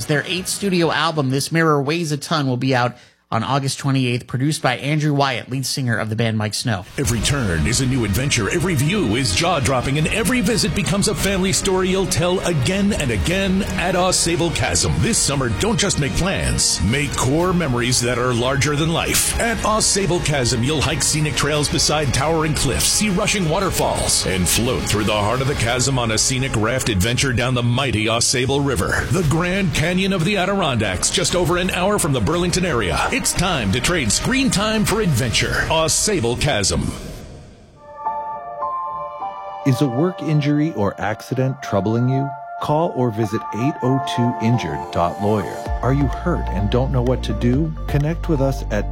Their 8th studio album, This Mirror Weighs a Ton, will be out on August 28th, produced by Andrew Wyatt, lead singer of the band Mike Snow. Every turn is a new adventure. Every view is jaw-dropping, and every visit becomes a family story you'll tell again and again at AuSable Chasm. This summer, don't just make plans. Make core memories that are larger than life. At AuSable Chasm, you'll hike scenic trails beside towering cliffs, see rushing waterfalls, and float through the heart of the chasm on a scenic raft adventure down the mighty AuSable River. The Grand Canyon of the Adirondacks, just over an hour from the Burlington area. It's time to trade screen time for adventure. AuSable Chasm. Is a work injury or accident troubling you? Call or visit 802injured.lawyer. Are you hurt and don't know what to do? Connect with us at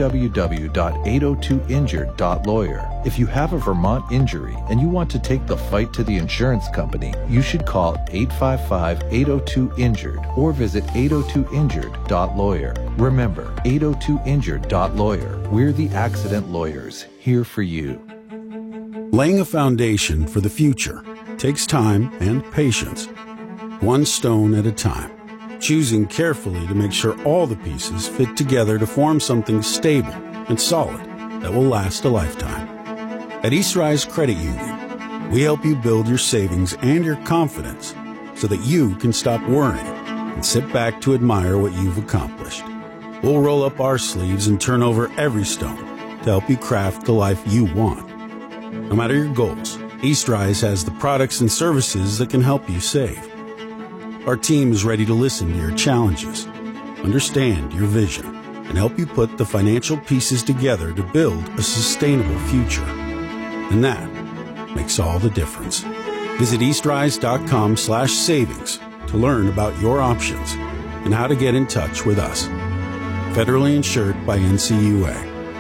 www.802injured.lawyer. If you have a Vermont injury and you want to take the fight to the insurance company, you should call 855-802-INJURED or visit 802injured.lawyer. Remember, 802injured.lawyer. We're the accident lawyers, here for you. Laying a foundation for the future takes time and patience, one stone at a time, choosing carefully to make sure all the pieces fit together to form something stable and solid that will last a lifetime. At East Rise Credit Union, we help you build your savings and your confidence so that you can stop worrying and sit back to admire what you've accomplished. We'll roll up our sleeves and turn over every stone to help you craft the life you want. No matter your goals, East Rise has the products and services that can help you save. Our team is ready to listen to your challenges, understand your vision, and help you put the financial pieces together to build a sustainable future. And that makes all the difference. Visit eastrise.com/savings to learn about your options and how to get in touch with us. Federally insured by NCUA.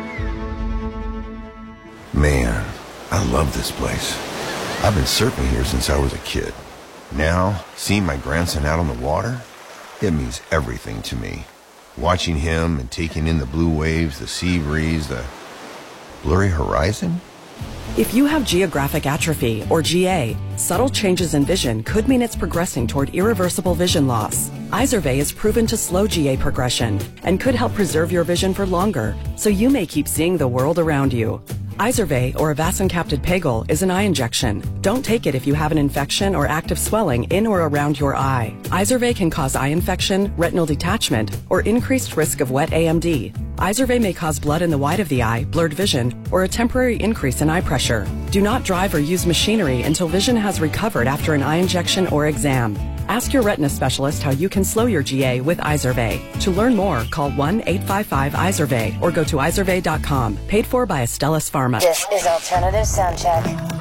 Man, I love this place. I've been surfing here since I was a kid. Now, seeing my grandson out on the water, it means everything to me. Watching him and taking in the blue waves, the sea breeze, the blurry horizon. If you have geographic atrophy, or GA, subtle changes in vision could mean it's progressing toward irreversible vision loss. Izervay is proven to slow GA progression and could help preserve your vision for longer, so you may keep seeing the world around you. Izervay, or avacincaptad pegol, is an eye injection. Don't take it if you have an infection or active swelling in or around your eye. Izervay can cause eye infection, retinal detachment, or increased risk of wet AMD. Izervay may cause blood in the white of the eye, blurred vision, or a temporary increase in eye pressure. Do not drive or use machinery until vision has recovered after an eye injection or exam. Ask your retina specialist how you can slow your GA with Izervay. To learn more, call 1-855-IZERVAY or go to izervay.com. Paid for by Astellas Pharma. This is Alternative Soundcheck.